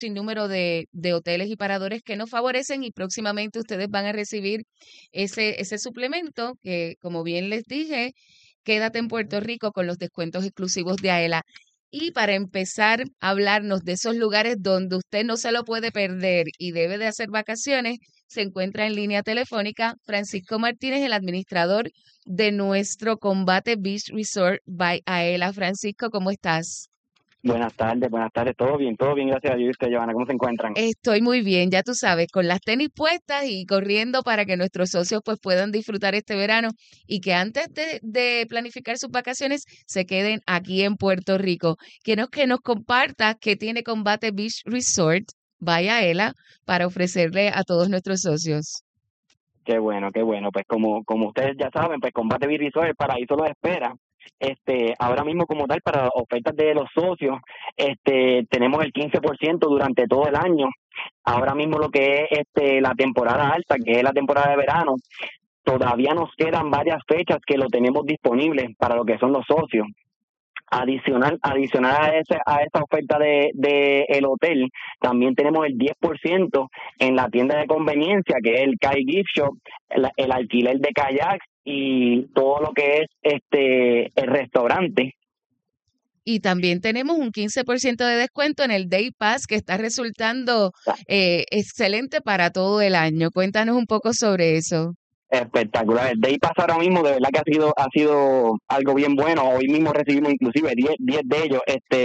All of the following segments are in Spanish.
sinnúmero de hoteles y paradores que nos favorecen y próximamente ustedes van a recibir ese suplemento que, como bien les dije, quédate en Puerto Rico con los descuentos exclusivos de AELA. Y para empezar a hablarnos de esos lugares donde usted no se lo puede perder y debe de hacer vacaciones, se encuentra en línea telefónica Francisco Martínez, el administrador de nuestro Combate Beach Resort by AELA. Francisco, ¿cómo estás? Buenas tardes, todo bien, gracias a Dios. ¿Y usted, Johanna, cómo se encuentran? Estoy muy bien, ya tú sabes, con las tenis puestas y corriendo para que nuestros socios pues puedan disfrutar este verano y que antes de planificar sus vacaciones se queden aquí en Puerto Rico. Quiero que nos compartas qué tiene Combate Beach Resort, vaya Ela, para ofrecerle a todos nuestros socios. Qué bueno, pues como ustedes ya saben, pues Combate Beach Resort, el paraíso los espera. Ahora mismo como tal, para ofertas de los socios, tenemos el 15% durante todo el año. Ahora mismo lo que es la temporada alta, que es la temporada de verano, todavía nos quedan varias fechas que lo tenemos disponible para lo que son los socios. Adicional a esa oferta de el hotel, también tenemos el 10% en la tienda de conveniencia, que es el Kai Gift Shop, el alquiler de kayaks y todo lo que es el restaurante. Y también tenemos un 15% de descuento en el Day Pass que está resultando excelente para todo el año. Cuéntanos un poco sobre eso. Espectacular. El Day Pass ahora mismo de verdad que ha sido algo bien bueno. Hoy mismo recibimos inclusive 10 de ellos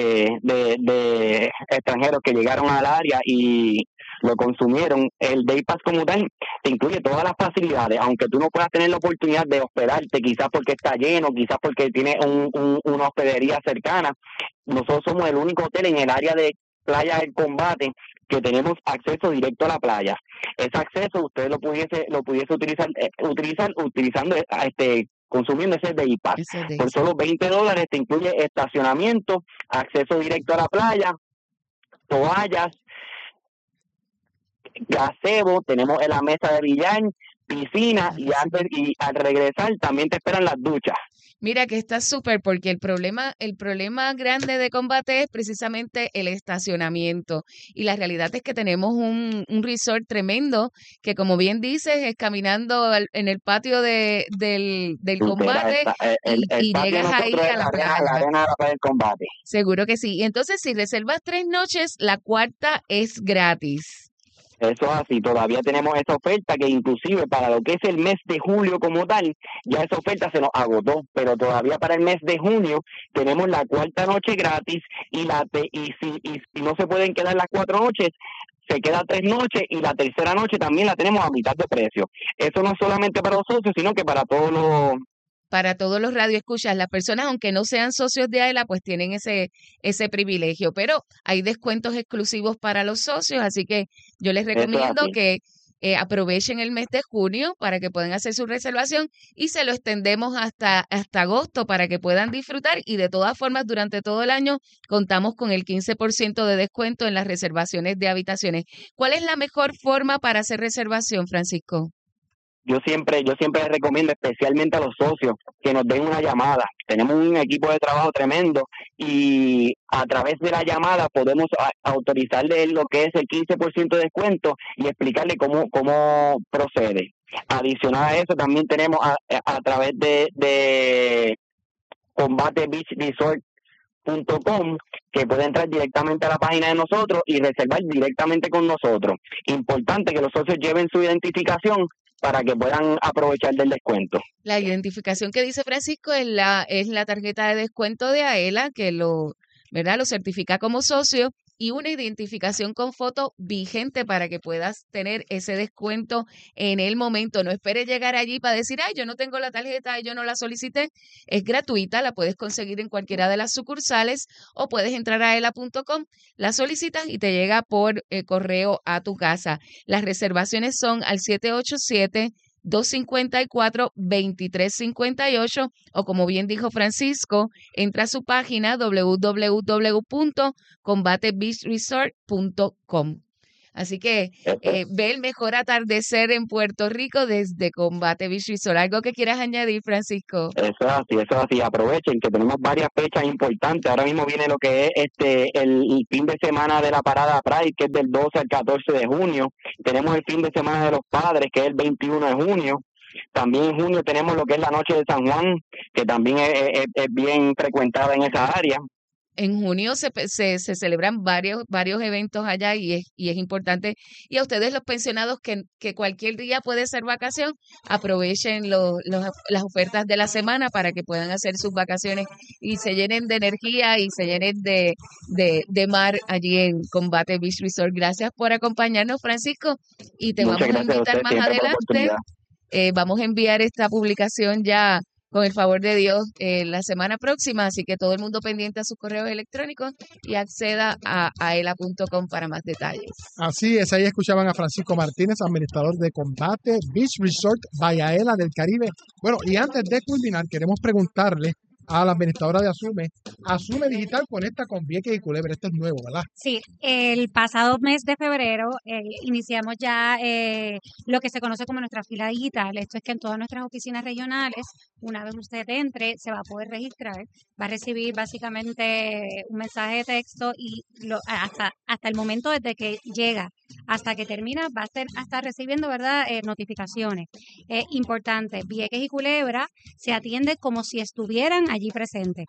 de extranjeros que llegaron al área y lo consumieron. El Day Pass como tal te incluye todas las facilidades, aunque tú no puedas tener la oportunidad de hospedarte, quizás porque está lleno, quizás porque tiene una hospedería cercana. Nosotros somos el único hotel en el área de Playa del Combate que tenemos acceso directo a la playa. Ese acceso usted lo pudiese utilizando consumiendo ese Day Pass. Por solo $20 te incluye estacionamiento, acceso directo a la playa, toallas, gazebo, tenemos la mesa de billar, piscina y al regresar también te esperan las duchas. Mira que está súper porque el problema grande de Combate es precisamente el estacionamiento. Y la realidad es que tenemos un resort tremendo que, como bien dices, es caminando en el patio del Combate y llegas ahí a la playa. La arena del Combate. Seguro que sí. Y entonces, si reservas 3 noches, la cuarta es gratis. Eso es así, todavía tenemos esa oferta que inclusive para lo que es el mes de julio como tal, ya esa oferta se nos agotó, pero todavía para el mes de junio tenemos la cuarta noche gratis y si no se pueden quedar las 4 noches, se queda 3 noches y la tercera noche también la tenemos a mitad de precio. Eso no es solamente para los socios, sino que para todos los radioescuchas, las personas, aunque no sean socios de AELA, pues tienen ese privilegio, pero hay descuentos exclusivos para los socios, así que yo les recomiendo que aprovechen el mes de junio para que puedan hacer su reservación y se lo extendemos hasta agosto para que puedan disfrutar y de todas formas durante todo el año contamos con el 15% de descuento en las reservaciones de habitaciones. ¿Cuál es la mejor forma para hacer reservación, Francisco? Yo siempre les recomiendo, especialmente a los socios, que nos den una llamada. Tenemos un equipo de trabajo tremendo y a través de la llamada podemos autorizarle lo que es el 15% de descuento y explicarle cómo procede. Adicional a eso, también tenemos a través de Combate Beach Resort.com que puede entrar directamente a la página de nosotros y reservar directamente con nosotros. Importante que los socios lleven su identificación para que puedan aprovechar del descuento. La identificación que dice Francisco es la tarjeta de descuento de AELA que lo certifica como socio y una identificación con foto vigente para que puedas tener ese descuento en el momento. No esperes llegar allí para decir, ay, yo no tengo la tarjeta, yo no la solicité. Es gratuita, la puedes conseguir en cualquiera de las sucursales o puedes entrar a aela.com, la solicitas y te llega por correo a tu casa. Las reservaciones son al 787-254-2358 o como bien dijo Francisco, entra a su página www.combatebeachresort.com. Así que ve el mejor atardecer en Puerto Rico desde Combate Beach Resort. ¿Algo que quieras añadir, Francisco? Eso es así. Aprovechen que tenemos varias fechas importantes. Ahora mismo viene lo que es el fin de semana de la Parada Pride, que es del 12 al 14 de junio. Tenemos el fin de semana de los padres, que es el 21 de junio. También en junio tenemos lo que es la Noche de San Juan, que también es bien frecuentada en esa área. En junio se celebran varios eventos allá y es importante. Y a ustedes los pensionados que cualquier día puede ser vacación, aprovechen las ofertas de la semana para que puedan hacer sus vacaciones y se llenen de energía y se llenen de mar allí en Combate Beach Resort. Gracias por acompañarnos, Francisco, y te Muchas vamos a gracias a invitar usted más siempre por la adelante. oportunidad. Vamos a enviar esta publicación ya con el favor de Dios la semana próxima, así que todo el mundo pendiente a sus correos electrónicos y acceda a aela.com para más detalles. Así es, ahí escuchaban a Francisco Martínez, administrador de Combate Beach Resort by Aela del Caribe. Bueno, y antes de culminar, queremos preguntarle a la administradora de Asume Digital conecta con Vieques y Culebra. Esto es nuevo, ¿verdad? Sí, el pasado mes de febrero iniciamos ya lo que se conoce como nuestra fila digital. Esto es que en todas nuestras oficinas regionales, una vez usted entre, se va a poder registrar, va a recibir básicamente un mensaje de texto y hasta el momento desde que llega hasta que termina va a estar recibiendo, ¿verdad?, notificaciones. Importante, Vieques y Culebra se atiende como si estuvieran allí presentes.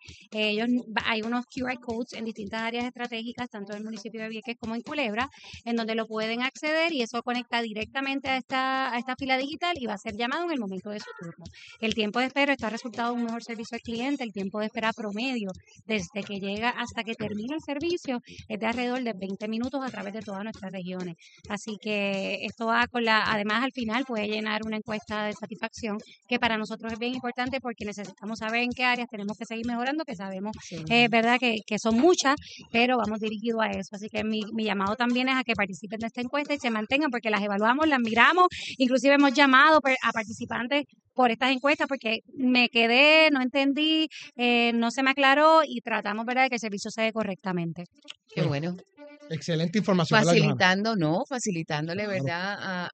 Hay unos QR codes en distintas áreas estratégicas, tanto en el municipio de Vieques como en Culebra, en donde lo pueden acceder y eso conecta directamente a esta fila digital y va a ser llamado en el momento de su turno. El tiempo de espera está resultado de un mejor servicio al cliente. El tiempo de espera promedio desde que llega hasta que termina el servicio es de alrededor de 20 minutos a través de todas nuestras regiones. Así que esto va además al final puede llenar una encuesta de satisfacción que para nosotros es bien importante porque necesitamos saber en qué áreas tenemos que seguir mejorando, que sabemos, verdad, que son muchas, pero vamos dirigidos a eso. Así que mi llamado también es a que participen de esta encuesta y se mantengan porque las evaluamos, las miramos, inclusive hemos llamado a participantes por estas encuestas porque me quedé, no entendí, no se me aclaró y tratamos, ¿verdad?, de que el servicio se dé correctamente. Qué bueno. Excelente información. Facilitándole, ¿verdad?,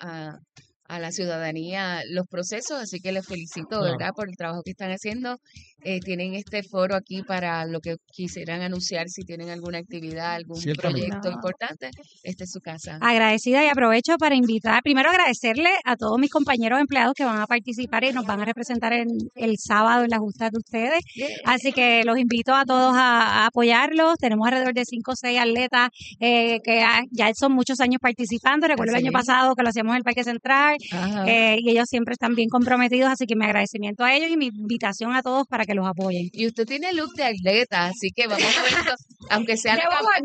a la ciudadanía los procesos, así que les felicito, ¿verdad?, por el trabajo que están haciendo. Tienen este foro aquí para lo que quisieran anunciar, si tienen alguna actividad, algún proyecto importante, esta es su casa. Agradecida y aprovecho para primero agradecerle a todos mis compañeros empleados que van a participar y nos van a representar el sábado en la justa de ustedes. Así que los invito a todos a apoyarlos. Tenemos alrededor de 5 o 6 atletas que ya son muchos años participando. Recuerdo el año pasado que lo hacíamos en el Parque Central. Y ellos siempre están bien comprometidos, así que mi agradecimiento a ellos y mi invitación a todos para que los apoyen. Y usted tiene look de atleta, así que vamos a ver, aunque sea la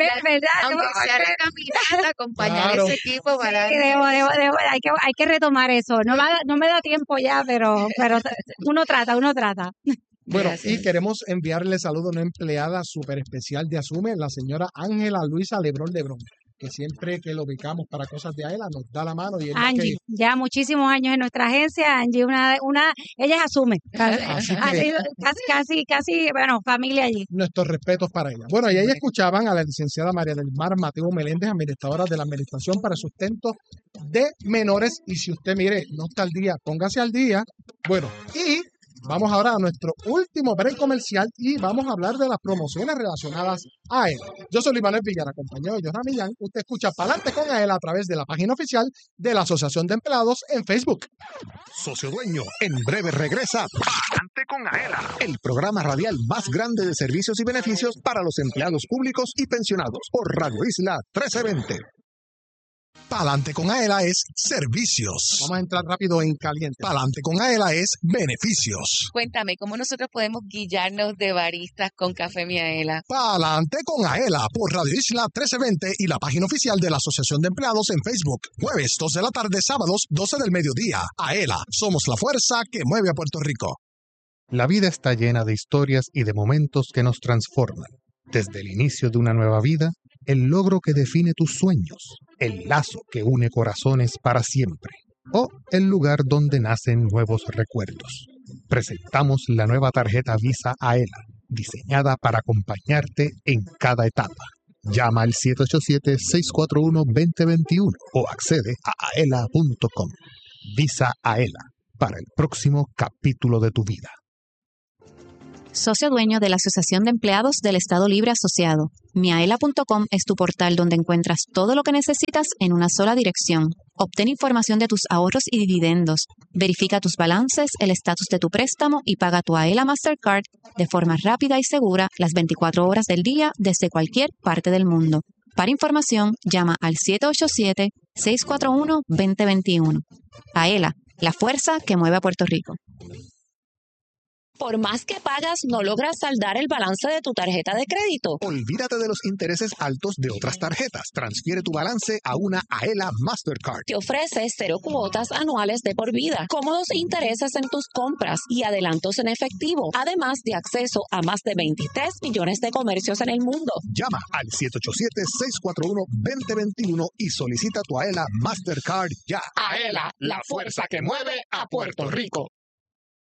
caminata, acompañar ese equipo para... Sí, hay que retomar eso. No me da tiempo ya, pero uno trata. Bueno, y queremos enviarle saludos a una empleada súper especial de Asume, la señora Ángela Luisa Lebrón, que siempre que lo ubicamos para cosas de Aela nos da la mano. Y Angie, ya muchísimos años en nuestra agencia. Angie, ella es Asume. Casi, bueno, familia allí. Nuestros respetos para ella. Bueno, y ahí escuchaban a la licenciada María del Mar Mateo Meléndez, administradora de la Administración para el Sustento de Menores. Y si usted, mire, no está al día, póngase al día. Bueno, y vamos ahora a nuestro último break comercial y vamos a hablar de las promociones relacionadas a AELA. Yo soy Luis Manuel Villar, acompañado de Johanna Millán. Usted escucha Pa'lante con AELA a través de la página oficial de la Asociación de Empleados en Facebook. Socio Dueño, en breve regresa Pa'lante con AELA, el programa radial más grande de servicios y beneficios para los empleados públicos y pensionados por Radio Isla 1320. Pa'lante con AELA es servicios. Vamos a entrar rápido en caliente. Pa'lante con AELA es beneficios. Cuéntame, ¿cómo nosotros podemos guillarnos de baristas con Café Mi Aela? Pa'lante con AELA por Radio Isla 1320 y la página oficial de la Asociación de Empleados en Facebook. Jueves 2 de la tarde, sábados 12 del mediodía. AELA, somos la fuerza que mueve a Puerto Rico. La vida está llena de historias y de momentos que nos transforman. Desde el inicio de una nueva vida, el logro que define tus sueños, el lazo que une corazones para siempre, o el lugar donde nacen nuevos recuerdos. Presentamos la nueva tarjeta Visa AELA, diseñada para acompañarte en cada etapa. Llama al 787-641-2021 o accede a aela.com. Visa Aela para el próximo capítulo de tu vida. Socio dueño de la Asociación de Empleados del Estado Libre Asociado. Miaela.com es tu portal donde encuentras todo lo que necesitas en una sola dirección. Obtén información de tus ahorros y dividendos. Verifica tus balances, el estatus de tu préstamo y paga tu AELA Mastercard de forma rápida y segura las 24 horas del día desde cualquier parte del mundo. Para información, llama al 787-641-2021. AELA, la fuerza que mueve a Puerto Rico. Por más que pagas, no logras saldar el balance de tu tarjeta de crédito. Olvídate de los intereses altos de otras tarjetas. Transfiere tu balance a una AELA Mastercard. Te ofrece 0 cuotas anuales de por vida, cómodos intereses en tus compras y adelantos en efectivo, además de acceso a más de 23 millones de comercios en el mundo. Llama al 787-641-2021 y solicita tu AELA Mastercard ya. AELA, la fuerza que mueve a Puerto Rico.